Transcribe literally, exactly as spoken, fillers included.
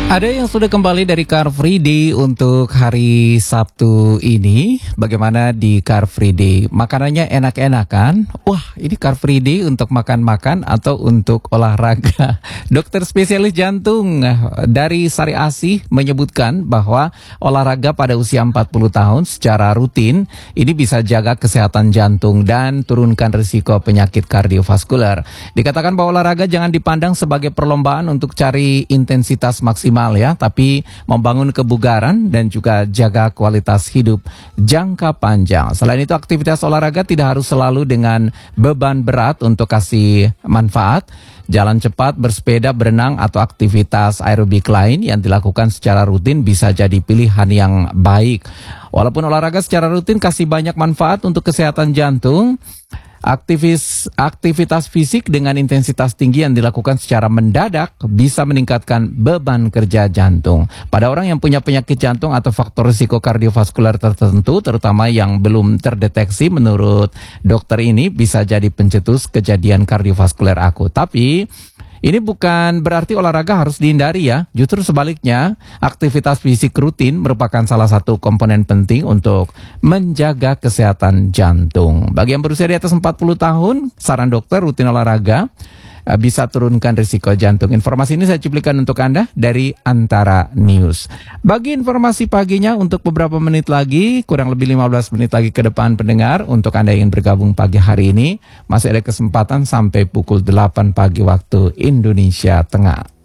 Ada yang sudah kembali dari Car Free Day untuk hari Sabtu ini. Bagaimana di Car Free Day? Makanannya enak-enakan? Wah, ini Car Free Day untuk makan-makan atau untuk olahraga? Dokter spesialis jantung dari Sari Asih menyebutkan bahwa olahraga pada usia empat puluh tahun secara rutin ini bisa jaga kesehatan jantung dan turunkan risiko penyakit kardiovaskular. Dikatakan bahwa olahraga jangan dipandang sebagai perlombaan untuk cari intensitas maksimal ya, tapi membangun kebugaran dan juga jaga kualitas hidup jangka panjang. Selain itu, aktivitas olahraga tidak harus selalu dengan beban berat untuk kasih manfaat. Jalan cepat, bersepeda, berenang, atau aktivitas aerobik lain yang dilakukan secara rutin bisa jadi pilihan yang baik. Walaupun olahraga secara rutin kasih banyak manfaat untuk kesehatan jantung, Aktivis, aktivitas fisik dengan intensitas tinggi yang dilakukan secara mendadak bisa meningkatkan beban kerja jantung. Pada orang yang punya penyakit jantung atau faktor risiko kardiovaskular tertentu, terutama yang belum terdeteksi, menurut dokter ini bisa jadi pencetus kejadian kardiovaskular akut. Tapi ini bukan berarti olahraga harus dihindari ya. Justru sebaliknya, aktivitas fisik rutin merupakan salah satu komponen penting untuk menjaga kesehatan jantung. Bagi yang berusia di atas empat puluh tahun, saran dokter rutin olahraga bisa turunkan risiko jantung. Informasi ini saya cuplikan untuk Anda dari Antara News. Bagi informasi paginya untuk beberapa menit lagi, kurang lebih lima belas menit lagi ke depan pendengar, untuk Anda yang ingin bergabung pagi hari ini, masih ada kesempatan sampai pukul delapan pagi waktu Indonesia Tengah.